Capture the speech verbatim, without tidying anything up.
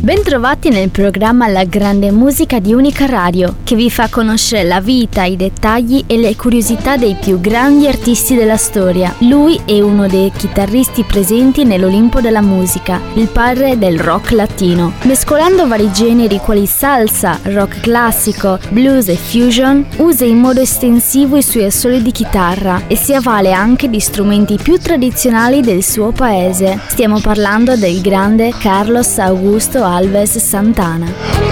Bentrovati nel programma La Grande Musica di Unica Radio, che vi fa conoscere la vita, i dettagli e le curiosità dei più grandi artisti della storia. Lui è uno dei chitarristi presenti nell'Olimpo della musica, il padre del rock latino. Mescolando vari generi quali salsa, rock classico, blues e fusion, usa in modo estensivo i suoi assoli di chitarra e si avvale anche di strumenti più tradizionali del suo paese. Stiamo parlando del grande Carlos Augusto Alves Santana.